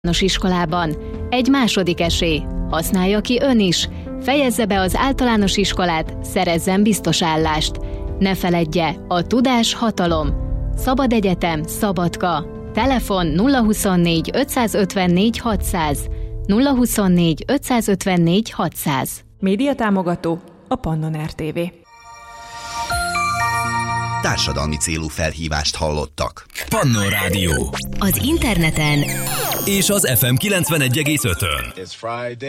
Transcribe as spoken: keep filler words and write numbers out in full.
általános iskolában. Egy második esély. Használja ki ön is. Fejezze be az általános iskolát, szerezzen biztos állást. Ne feledje, a tudás hatalom. Szabad egyetem, Szabadka. Telefon nulla huszonnégy ötszázötvennégy hatszáz. nulla huszonnégy ötszázötvennégy hatszáz. Média támogató a Pannon er té vé. Társadalmi célú felhívást hallottak. Pannon Rádió. Az interneten és az ef em kilencvenegy egész ötön.